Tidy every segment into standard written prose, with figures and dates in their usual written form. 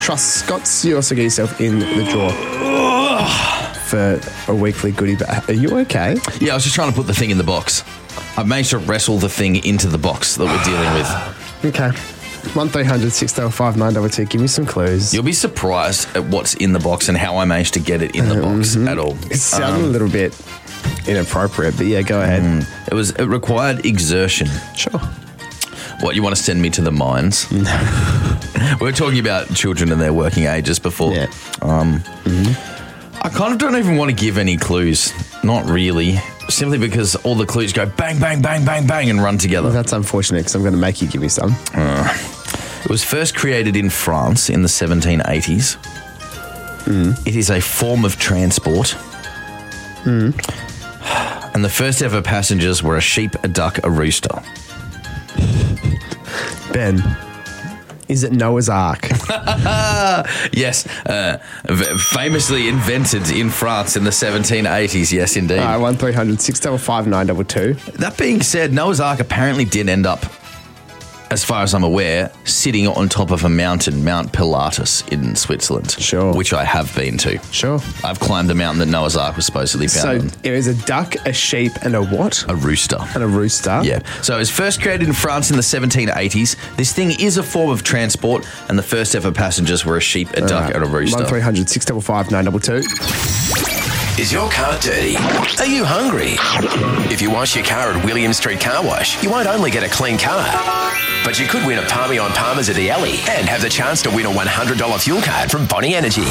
Trust Scott's. You also get yourself in the draw for a weekly goodie bag. Are you okay? Yeah, I was just trying to put the thing in the box. I've managed to wrestle the thing into the box that we're dealing with. Okay. 1300 655 922. Give me some clues. You'll be surprised at what's in the box and how I managed to get it in the box at all. It sounded a little bit inappropriate, but yeah, go ahead. It required exertion. Sure. What, you want to send me to the mines? No. We were talking about children and their working ages before. Yeah. I kind of don't even want to give any clues. Not really. Simply because all the clues go bang, bang, bang, bang, bang and run together. Well, that's unfortunate because I'm going to make you give me some. It was first created in France in the 1780s. It is a form of transport. And the first ever passengers were a sheep, a duck, a rooster. Ben, is it Noah's Ark? Yes, famously invented in France in the 1780s. Yes, indeed. 1300 655 922. That being said, Noah's Ark apparently did end up, as far as I'm aware, sitting on top of a mountain, Mount Pilatus in Switzerland. Sure. Which I have been to. Sure. I've climbed the mountain that Noah's Ark was supposedly found on. So it was a duck, a sheep, and a what? A rooster. And a rooster? Yeah. So it was first created in France in the 1780s. This thing is a form of transport, and the first ever passengers were a sheep, a duck, and a rooster. 1300 655 922. Is your car dirty? Are you hungry? If you wash your car at William Street Car Wash, you won't only get a clean car, but you could win a Palmy on Palmers at the Alley and have the chance to win a $100 fuel card from Bonnie Energy.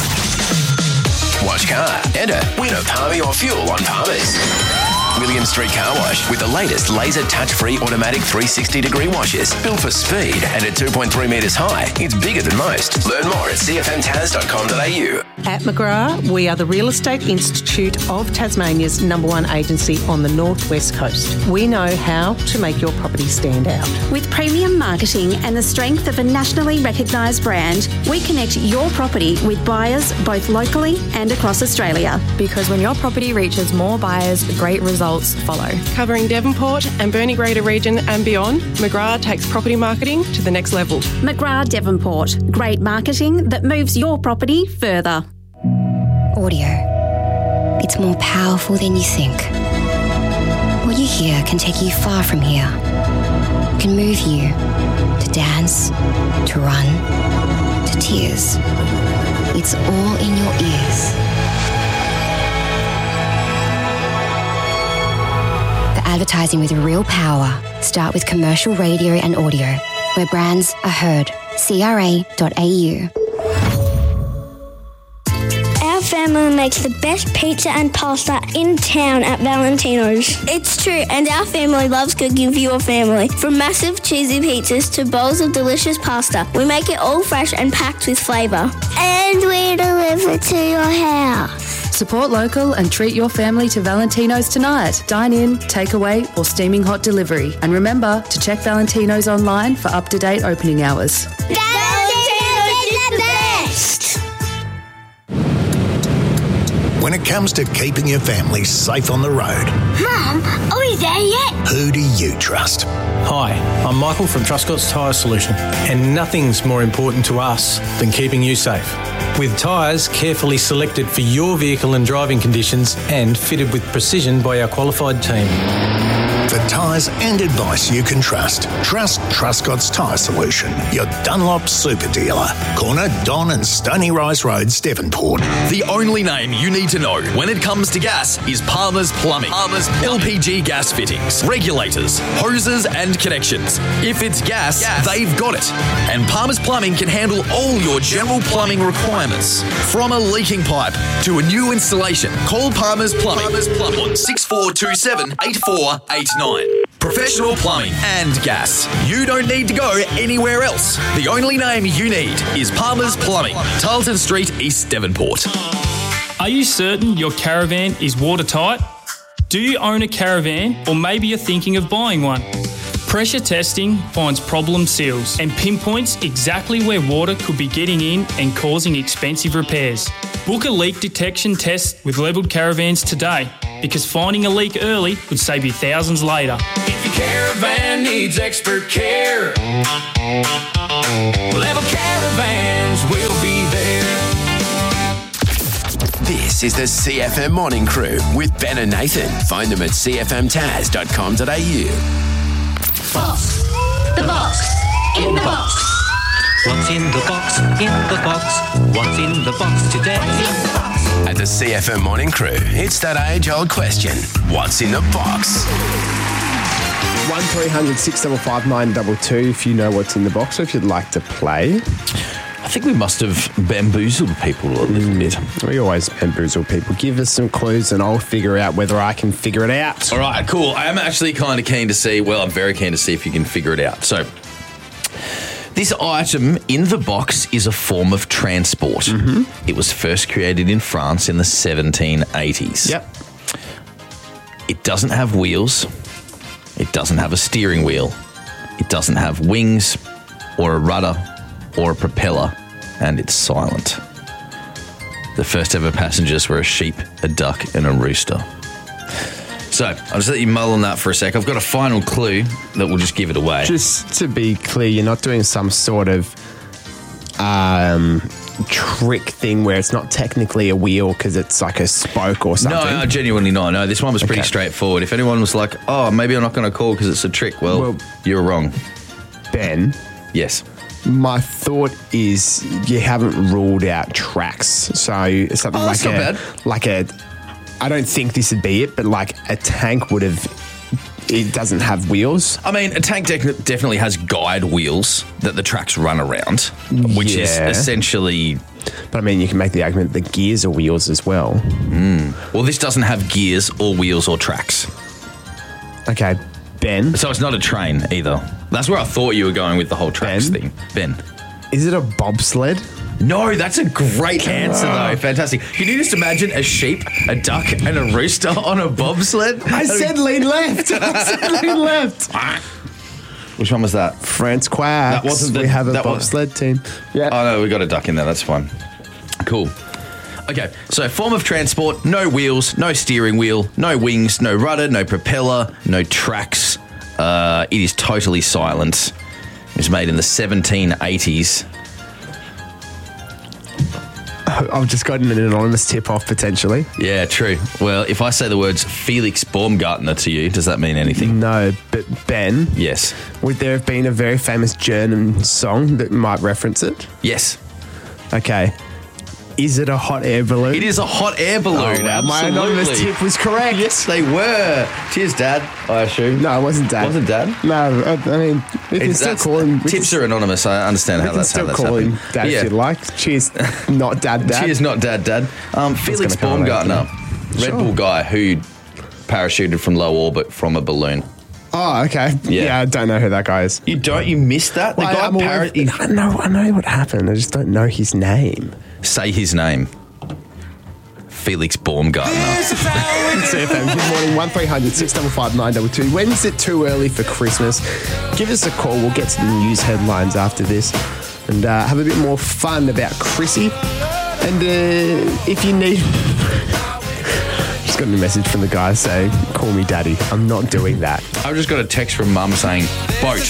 Wash car. Enter. Win a Palmy or fuel on Palmers. William Street Car Wash with the latest laser touch-free automatic 360-degree washes. Built for speed and at 2.3 metres high. It's bigger than most. Learn more at cfmtas.com.au. At McGrath, we are the Real Estate Institute of Tasmania's #1 agency on the Northwest Coast. We know how to make your property stand out. With premium marketing and the strength of a nationally recognised brand, we connect your property with buyers both locally and across Australia. Because when your property reaches more buyers, great results follow. Covering Devonport and Burnie Greater region and beyond, McGrath takes property marketing to the next level. McGrath Devonport. Great marketing that moves your property further. Audio. It's more powerful than you think. What you hear can take you far from here. It can move you to dance, to run, to tears. It's all in your ears. For advertising with real power, start with commercial radio and audio, where brands are heard. CRA.au. Our family makes the best pizza and pasta in town at Valentino's. It's true, and our family loves cooking for your family. From massive cheesy pizzas to bowls of delicious pasta, we make it all fresh and packed with flavour. And we deliver to your house. Support local and treat your family to Valentino's tonight. Dine in, takeaway or steaming hot delivery. And remember to check Valentino's online for up-to-date opening hours. Valentino's is the best! When it comes to keeping your family safe on the road, Mum, are we there yet? who do you trust? Hi, I'm Michael from Truscott's Tyre Solution, and nothing's more important to us than keeping you safe. With tyres carefully selected for your vehicle and driving conditions and fitted with precision by our qualified team. For tyres and advice you can trust, trust Truscott's Tyre Solution, your Dunlop super dealer. Corner Don and Stony Rise Roads, Devonport. The only name you need to know when it comes to gas is Palmer's Plumbing. Palmer's LPG gas fittings, regulators, hoses and connections. If it's gas, they've got it. And Palmer's Plumbing can handle all your general plumbing requirements. From a leaking pipe to a new installation, call Palmer's Plumbing on 6427 8489. Professional plumbing and gas. You don't need to go anywhere else. The only name you need is Palmer's Plumbing, Tarleton Street, East Devonport. Are you certain your caravan is watertight? Do you own a caravan, or maybe you're thinking of buying one? Pressure testing finds problem seals and pinpoints exactly where water could be getting in and causing expensive repairs. Book a leak detection test with Levelled Caravans today, because finding a leak early would save you thousands later. If your caravan needs expert care, Level Caravans will This is the CFM Morning Crew with Ben and Nathan. Find them at cfmtaz.com.au. Box. The box. In the box. What's in the box? In the box. What's in the box today? At the CFM Morning Crew, it's that age-old question. What's in the box? 1300 655 922 if you know what's in the box or if you'd like to play. I think we must have bamboozled people a little bit. We always bamboozle people. Give us some clues and I'll figure out whether I can figure it out. All right, cool. I am actually kind of keen to see, well, I'm very keen to see if you can figure it out. So, this item in the box is a form of transport. Mm-hmm. It was first created in France in the 1780s. Yep. It doesn't have wheels. It doesn't have a steering wheel. It doesn't have wings or a rudder or a propeller, and it's silent. The first ever passengers were a sheep, a duck, and a rooster. So, I'll just let you mull on that for a sec. I've got a final clue that will just give it away. Just to be clear, you're not doing some sort of trick thing where it's not technically a wheel because it's like a spoke or something? No, genuinely not. No, this one was pretty straightforward. If anyone was like, oh, maybe I'm not going to call because it's a trick, well, you're wrong. Ben? Yes. My thought is you haven't ruled out tracks. So something like not bad. I don't think this would be it, but like a tank would have... It doesn't have wheels. I mean, a tank definitely has guide wheels that the tracks run around, which is essentially... But I mean, you can make the argument that gears are wheels as well. Well, this doesn't have gears or wheels or tracks. Okay, Ben. So it's not a train either. That's where I thought you were going with the whole tracks thing. Ben. Is it a bobsled? No, that's a great answer, though. Fantastic. Can you just imagine a sheep, a duck, and a rooster on a bobsled? I said lean left. I said lean left. Which one was that? France Quacks. That wasn't we have a bobsled team. Yeah. Oh, no, we got a duck in there. That's fine. Cool. Okay, so form of transport, no wheels, no steering wheel, no wings, no rudder, no propeller, no tracks. It is totally silent. It was made in the 1780s. I've just gotten an anonymous tip-off, potentially. Yeah, true. Well, if I say the words Felix Baumgartner to you, does that mean anything? No, but Ben? Yes. Would there have been a very famous German song that might reference it? Yes. Okay. Is it a hot air balloon? It is a hot air balloon, wow. My anonymous tip was correct. Yes, they were. Cheers, Dad, I assume. No, it wasn't Dad. Wasn't Dad? No, I mean, we can still call him... Tips are anonymous. I understand how that's happened. We can still call him Dad if you like. Cheers, not Dad. Cheers, not Dad. Felix Baumgartner, Red Bull guy who parachuted from low orbit from a balloon. Oh, okay. Yeah, I don't know who that guy is. You don't? You missed that? The guy I know what happened. I just don't know his name. Say his name. Felix Baumgartner. CFM, good morning. 1300 655 922. When's it too early for Christmas? Give us a call. We'll get to the news headlines after this and have a bit more fun about Chrissy. And if you need... Just got a message from the guy saying, call me daddy. I'm not doing that. I've just got a text from Mum saying, boat.